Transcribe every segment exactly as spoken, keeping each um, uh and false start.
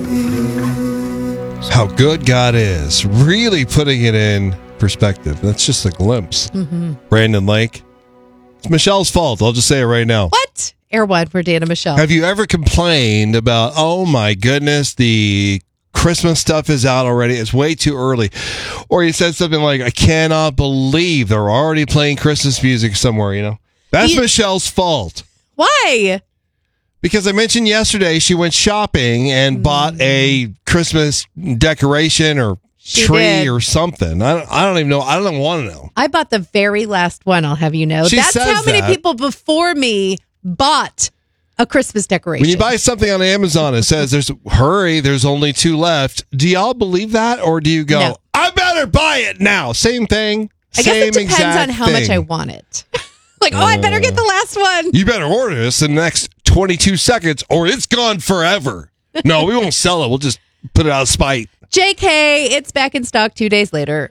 How good God is. Really putting it in perspective. That's just a glimpse. Mm-hmm. Brandon Lake. It's Michelle's fault. I'll just say it right now. What? Air One for Dan and Michelle. Have you ever complained about, oh my goodness, the Christmas stuff is out already. It's way too early. Or you said something like, I cannot believe they're already playing Christmas music somewhere, you know? That's You- Michelle's fault. Why? Because I mentioned yesterday she went shopping and mm. bought a Christmas decoration or she tree did. or something. I don't, I don't even know. I don't want to know. I bought the very last one, I'll have you know. She That's says how many that. people before me bought a Christmas decoration. When you buy something on Amazon, it says, "There's hurry, there's only two left." Do y'all believe that? Or do you go, no. I better buy it now? Same thing. I same guess it depends on how thing. much I want it. Like, oh, I better get the last one. You better order this in the next twenty-two seconds or it's gone forever. No, we won't sell it. We'll just put it out of spite. J K, it's back in stock two days later.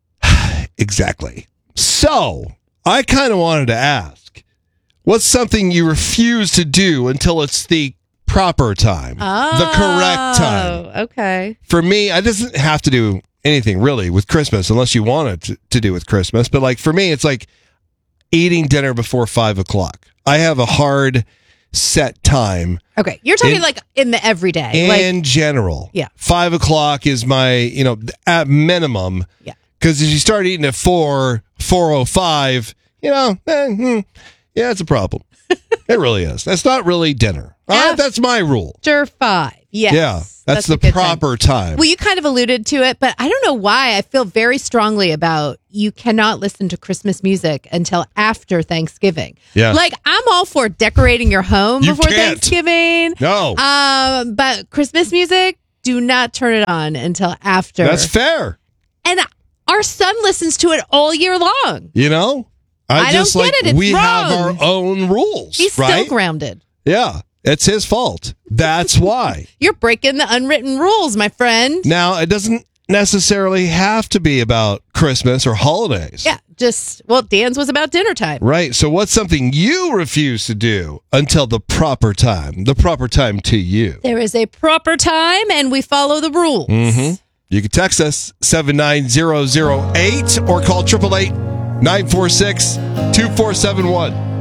Exactly. So, I kind of wanted to ask, what's something you refuse to do until it's the proper time? Oh, the correct time. Okay. For me, it doesn't have to do anything really with Christmas unless you want it to, to do with Christmas. But like for me, it's like eating dinner before five o'clock. I have a hard set time. Okay. You're talking in, like in the everyday. In like, general. Yeah. Five o'clock is my, you know, at minimum. Yeah. Because if you start eating at four, four oh five, you know, eh, hmm, yeah, it's a problem. It really is. That's not really dinner. All right, that's my rule. After five. Yes. Yeah. That's, that's the proper time. time. Well, you kind of alluded to it, but I don't know why I feel very strongly about you cannot listen to Christmas music until after Thanksgiving. Yeah. Like, I'm all for decorating your home You before can't. Thanksgiving. No. Um, but Christmas music, do not turn it on until after. That's fair. And our son listens to it all year long. You know? I, I just don't like get it. It's we wrong. have our own rules. He's right? still grounded. Yeah. It's his fault. That's why. You're breaking the unwritten rules, my friend. Now, it doesn't necessarily have to be about Christmas or holidays. Yeah, just, well, Dan's was about dinner time. Right. So what's something you refuse to do until the proper time? The proper time to you. There is a proper time, and we follow the rules. Mm-hmm. You can text us seven nine zero zero eight or call eight eight eight, nine four six, two four seven one.